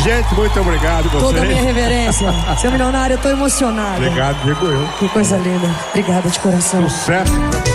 Gente, muito obrigado vocês. Toda a minha reverência. Seu milionário, eu tô emocionado. Obrigado, digo eu. Que coisa linda. Obrigada de coração. Sucesso.